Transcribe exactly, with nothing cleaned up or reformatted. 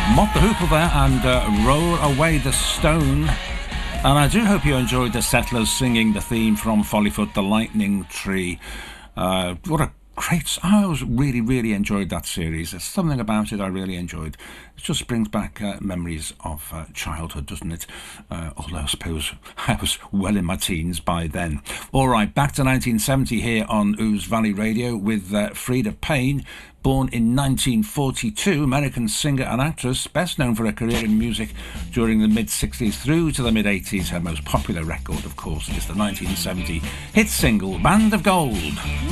Mott the Hoople there and uh, Roll Away the Stone. And I do hope you enjoyed the Settlers singing the theme from Follyfoot, The Lightning Tree. Uh, what a great... I always really, really enjoyed that series. There's something about it I really enjoyed. It just brings back uh, memories of uh, childhood, doesn't it? Uh, although I suppose I was well in my teens by then. All right, back to nineteen seventy here on Ouse Valley Radio with uh, Freda Payne. Born in nineteen forty-two, American singer and actress, best known for her career in music during the mid-sixties through to the mid-eighties. Her most popular record, of course, is the nineteen seventy hit single, Band of Gold.